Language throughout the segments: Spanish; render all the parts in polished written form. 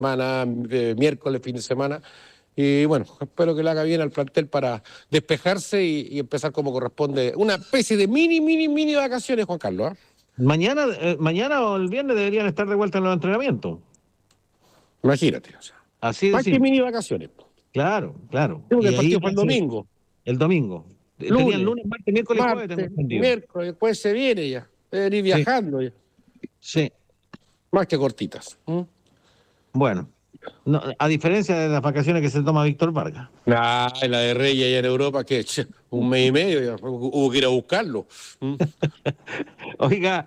semana, miércoles, fin de semana. Y bueno, espero que le haga bien al plantel para despejarse y empezar como corresponde. Una especie de mini vacaciones, Juan Carlos. Mañana o el viernes deberían estar de vuelta en los entrenamientos. Imagínate. O sea, Así de más que simple. mini vacaciones. Claro. Creo que Y el partido ahí fue el domingo. el domingo. Tenían lunes, martes, miércoles y jueves, tengo entendido. Miércoles, después se viene ya. Deben ir viajando ya. Sí. Más que cortitas. Bueno, no, a diferencia de las vacaciones que se toma Víctor Vargas. La de Reyes allá en Europa, que un mes y medio, ya, hubo que ir a buscarlo. Oiga,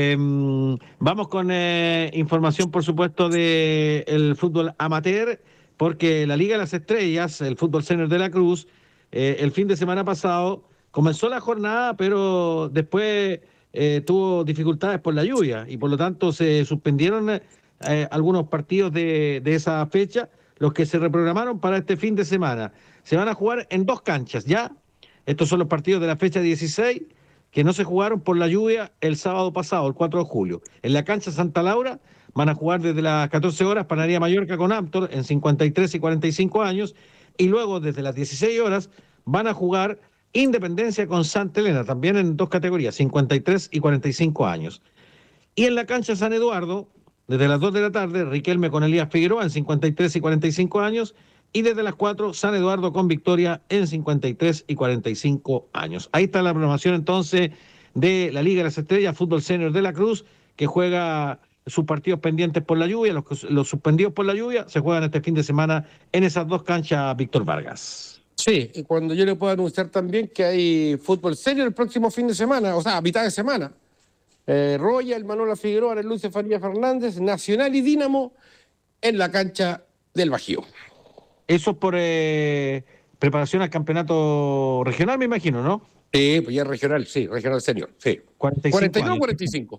vamos con información, por supuesto, del fútbol amateur, porque la Liga de las Estrellas, el fútbol senior de la Cruz, el fin de semana pasado comenzó la jornada, pero después tuvo dificultades por la lluvia y por lo tanto se suspendieron algunos partidos de esa fecha, los que se reprogramaron para este fin de semana. Se van a jugar en 2 canchas, ¿ya? Estos son los partidos de la fecha 16 que no se jugaron por la lluvia el sábado pasado, el 4 de julio. En la cancha Santa Laura van a jugar desde las 14 horas Panadería Mallorca con Amtor en 53 y 45 años, y luego desde las 16 horas van a jugar Independencia con Santa Elena, también en 2 categorías, 53 y 45 años. Y en la cancha San Eduardo, desde las 2 de la tarde, Riquelme con Elías Figueroa en 53 y 45 años, y desde las 4, San Eduardo con Victoria en 53 y 45 años. Ahí está la programación entonces de la Liga de las Estrellas, Fútbol Senior de la Cruz, que juega sus partidos pendientes por la lluvia, los suspendidos por la lluvia, se juegan este fin de semana en esas 2 canchas, Víctor Vargas. Sí, y cuando yo le puedo anunciar también que hay fútbol senior el próximo fin de semana, o sea, a mitad de semana. Royal, Manuela Figueroa, Lucio Faría Fernández, Nacional y Dínamo en la cancha del Bajío. Eso por preparación al campeonato regional, me imagino, ¿no? Sí, pues ya es regional, sí, regional senior, sí. 42 o 45.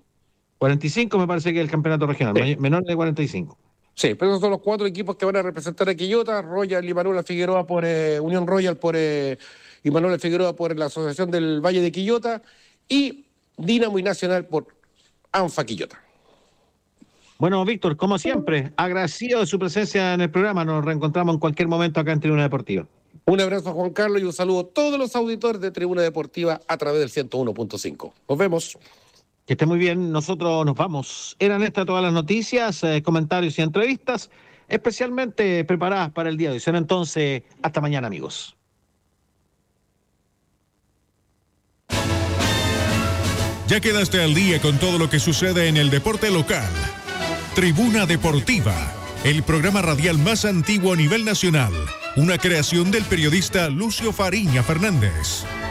45 me parece que es el campeonato regional, sí. Menor de 45. Sí, pero esos son los 4 equipos que van a representar a Quillota, Royal y Manuela Figueroa por Unión Royal y Manuela Figueroa por la Asociación del Valle de Quillota, y Dínamo y Nacional por ANFA Quillota. Bueno, Víctor, como siempre, agradecido de su presencia en el programa. Nos reencontramos en cualquier momento acá en Tribuna Deportiva. Un abrazo a Juan Carlos y un saludo a todos los auditores de Tribuna Deportiva a través del 101.5. Nos vemos. Que esté muy bien, nosotros nos vamos. Eran estas todas las noticias, comentarios y entrevistas, especialmente preparadas para el día de hoy. Será entonces, hasta mañana, amigos. Ya quedaste al día con todo lo que sucede en el deporte local. Tribuna Deportiva, el programa radial más antiguo a nivel nacional, una creación del periodista Lucio Fariña Fernández.